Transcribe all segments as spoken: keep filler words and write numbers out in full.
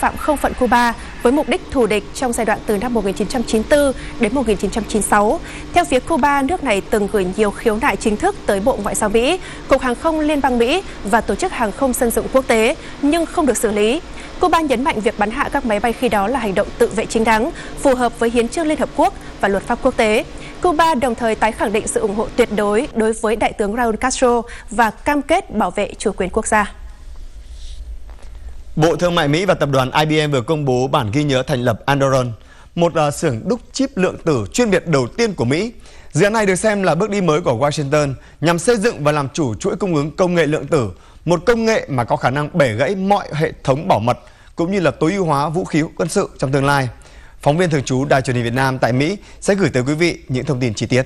phạm không phận Cuba với mục đích thù địch trong giai đoạn từ năm một nghìn chín trăm chín mươi tư đến một nghìn chín trăm chín mươi sáu. Theo phía Cuba, nước này từng gửi nhiều khiếu nại chính thức tới Bộ Ngoại giao Mỹ, Cục Hàng không Liên bang Mỹ và Tổ chức Hàng không Dân dụng Quốc tế, nhưng không được xử lý. Cuba nhấn mạnh việc bắn hạ các máy bay khi đó là hành động tự vệ chính đáng, phù hợp với Hiến chương Liên Hợp Quốc và luật pháp quốc tế. Cuba đồng thời tái khẳng định sự ủng hộ tuyệt đối đối với Đại tướng Raúl Castro và cam kết bảo vệ chủ quyền quốc gia. Bộ Thương mại Mỹ và tập đoàn I B M vừa công bố bản ghi nhớ thành lập Anduril, một uh, xưởng đúc chip lượng tử chuyên biệt đầu tiên của Mỹ. Dự án này được xem là bước đi mới của Washington nhằm xây dựng và làm chủ chuỗi cung ứng công nghệ lượng tử, một công nghệ mà có khả năng bẻ gãy mọi hệ thống bảo mật cũng như là tối ưu hóa vũ khí quân sự trong tương lai. Phóng viên thường trú Đài Truyền hình Việt Nam tại Mỹ sẽ gửi tới quý vị những thông tin chi tiết.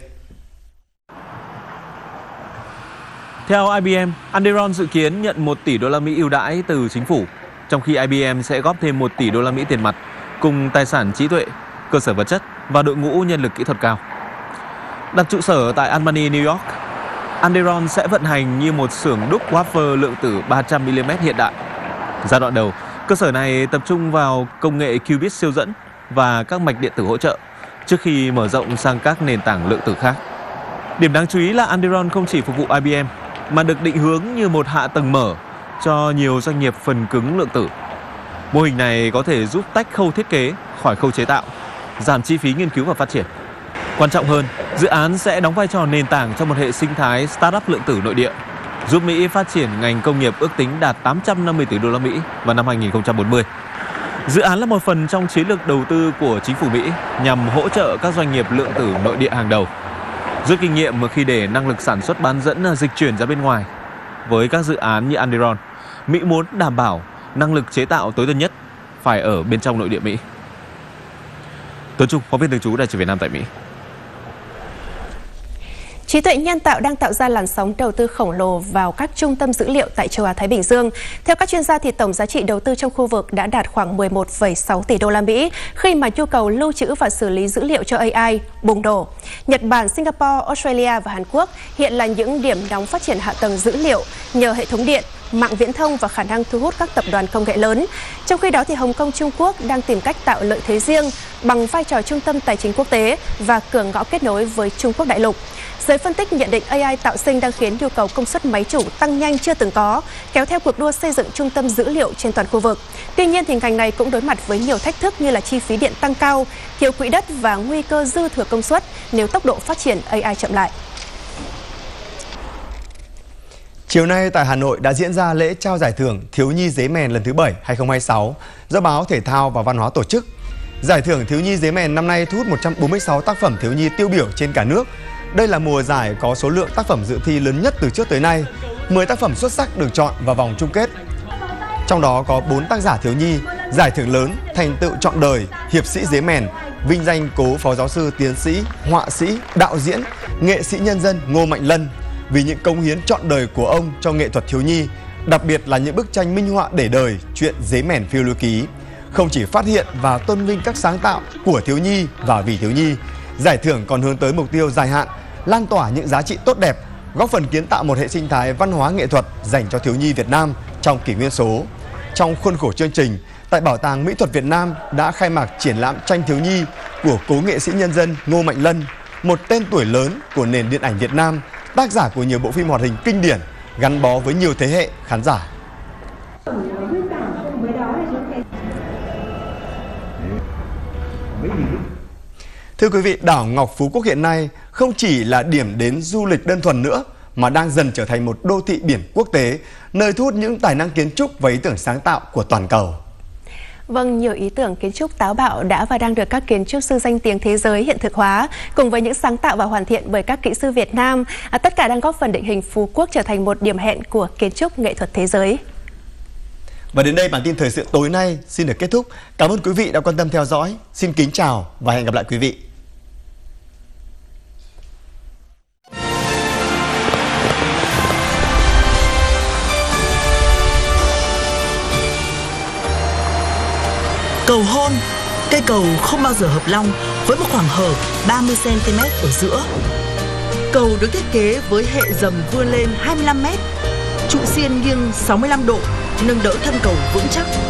Theo I B M, Anduril dự kiến nhận một tỷ đô la Mỹ ưu đãi từ chính phủ, trong khi I B M sẽ góp thêm một tỷ đô la Mỹ tiền mặt cùng tài sản trí tuệ, cơ sở vật chất và đội ngũ nhân lực kỹ thuật cao. Đặt trụ sở tại Albany, New York, Anduril sẽ vận hành như một xưởng đúc wafer lượng tử ba trăm mi li mét hiện đại. Giai đoạn đầu, cơ sở này tập trung vào công nghệ qubit siêu dẫn và các mạch điện tử hỗ trợ trước khi mở rộng sang các nền tảng lượng tử khác. Điểm đáng chú ý là Anduril không chỉ phục vụ I B M mà được định hướng như một hạ tầng mở cho nhiều doanh nghiệp phần cứng lượng tử. Mô hình này có thể giúp tách khâu thiết kế khỏi khâu chế tạo, giảm chi phí nghiên cứu và phát triển. Quan trọng hơn, dự án sẽ đóng vai trò nền tảng cho một hệ sinh thái startup lượng tử nội địa, giúp Mỹ phát triển ngành công nghiệp ước tính đạt tám trăm năm mươi tỷ đô la Mỹ vào năm hai nghìn không trăm bốn mươi. Dự án là một phần trong chiến lược đầu tư của chính phủ Mỹ nhằm hỗ trợ các doanh nghiệp lượng tử nội địa hàng đầu, rút kinh nghiệm khi để năng lực sản xuất bán dẫn dịch chuyển ra bên ngoài. Với các dự án như Anduril, Mỹ muốn đảm bảo năng lực chế tạo tối tân nhất phải ở bên trong nội địa Mỹ. Tuấn Trung, phóng viên thường trú Đài Truyền hình Việt Nam tại Mỹ. Trí tuệ nhân tạo đang tạo ra làn sóng đầu tư khổng lồ vào các trung tâm dữ liệu tại châu Á Thái Bình Dương. Theo các chuyên gia thì tổng giá trị đầu tư trong khu vực đã đạt khoảng mười một phẩy sáu tỷ đô la Mỹ khi mà nhu cầu lưu trữ và xử lý dữ liệu cho A I bùng nổ. Nhật Bản, Singapore, Australia và Hàn Quốc hiện là những điểm nóng phát triển hạ tầng dữ liệu nhờ hệ thống điện, mạng viễn thông và khả năng thu hút các tập đoàn công nghệ lớn. Trong khi đó thì Hồng Kông, Trung Quốc đang tìm cách tạo lợi thế riêng bằng vai trò trung tâm tài chính quốc tế và cửa ngõ kết nối với Trung Quốc đại lục. Giới phân tích nhận định A I tạo sinh đang khiến nhu cầu công suất máy chủ tăng nhanh chưa từng có, kéo theo cuộc đua xây dựng trung tâm dữ liệu trên toàn khu vực. Tuy nhiên thì ngành này cũng đối mặt với nhiều thách thức như là chi phí điện tăng cao, thiếu quỹ đất và nguy cơ dư thừa công suất nếu tốc độ phát triển A I chậm lại. Chiều nay tại Hà Nội đã diễn ra lễ trao giải thưởng Thiếu nhi Dế Mèn lần thứ bảy hai nghìn không trăm hai mươi sáu do Báo Thể thao và Văn hóa tổ chức. Giải thưởng Thiếu nhi Dế Mèn năm nay thu hút một trăm bốn mươi sáu tác phẩm thiếu nhi tiêu biểu trên cả nước. Đây là mùa giải có số lượng tác phẩm dự thi lớn nhất từ trước tới nay. mười tác phẩm xuất sắc được chọn vào vòng chung kết. Trong đó có bốn tác giả thiếu nhi, giải thưởng lớn, thành tựu trọn đời, hiệp sĩ Dế Mèn, vinh danh cố phó giáo sư, tiến sĩ, họa sĩ, đạo diễn, nghệ sĩ nhân dân Ngô Mạnh Lân vì những cống hiến trọn đời của ông cho nghệ thuật thiếu nhi, đặc biệt là những bức tranh minh họa để đời chuyện Dế Mèn phiêu lưu ký. Không chỉ phát hiện và tôn vinh các sáng tạo của thiếu nhi và vì thiếu nhi, giải thưởng còn hướng tới mục tiêu dài hạn, lan tỏa những giá trị tốt đẹp, góp phần kiến tạo một hệ sinh thái văn hóa nghệ thuật dành cho thiếu nhi Việt Nam trong kỷ nguyên số. Trong khuôn khổ chương trình, tại Bảo tàng Mỹ thuật Việt Nam đã khai mạc triển lãm tranh thiếu nhi của cố nghệ sĩ nhân dân Ngô Mạnh Lân, một tên tuổi lớn của nền điện ảnh Việt Nam, tác giả của nhiều bộ phim hoạt hình kinh điển, gắn bó với nhiều thế hệ khán giả. Thưa quý vị, đảo Ngọc Phú Quốc hiện nay không chỉ là điểm đến du lịch đơn thuần nữa, mà đang dần trở thành một đô thị biển quốc tế, nơi thu hút những tài năng kiến trúc và ý tưởng sáng tạo của toàn cầu. Vâng, nhiều ý tưởng kiến trúc táo bạo đã và đang được các kiến trúc sư danh tiếng thế giới hiện thực hóa, cùng với những sáng tạo và hoàn thiện bởi các kỹ sư Việt Nam. À, tất cả đang góp phần định hình Phú Quốc trở thành một điểm hẹn của kiến trúc nghệ thuật thế giới. Và đến đây bản tin thời sự tối nay xin được kết thúc. Cảm ơn quý vị đã quan tâm theo dõi. Xin kính chào và hẹn gặp lại quý vị. Cầu hôn, cây cầu không bao giờ hợp long với một khoảng hở ba mươi xăng ti mét ở giữa. Cầu được thiết kế với hệ dầm vươn lên hai mươi lăm mét, trụ xiên nghiêng sáu mươi lăm độ, nâng đỡ thân cầu vững chắc.